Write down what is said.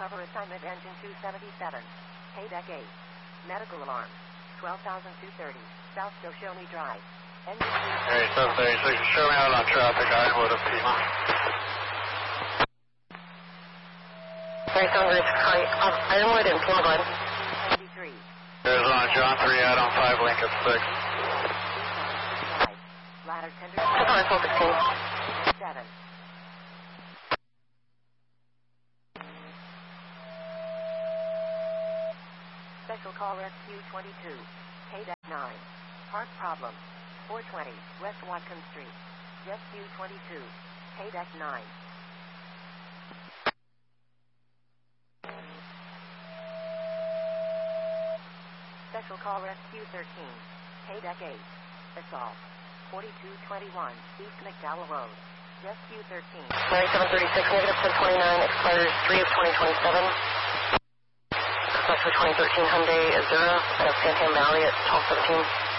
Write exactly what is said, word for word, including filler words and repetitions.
cover assignment engine two seventy-seven. K deck eight. Medical alarm. twelve thousand two thirty. South Shoshone Drive. Engine Hey, seven thirty-six, show me out on traffic, Ironwood of Pima. thirty-seven thirty-six, sorry, uh, Ironwood and Pima, go ahead. seventy-three. Arizona, John three, out on five, Lincoln six. Ladder tender. Arizona, four sixteen. seven. Special call rescue twenty-two. K deck nine. Park problem. four twenty West Watkins Street. Rescue twenty-two. K deck nine. Special call rescue thirteen. K deck eight. Assault. forty-two twenty-one East McDowell Road. Rescue thirteen. ninety-seven thirty-six, negative ten twenty-nine, expires three of twenty twenty-seven. Request for twenty thirteen Hyundai Azura out of Santan Valley at twelve seventeen.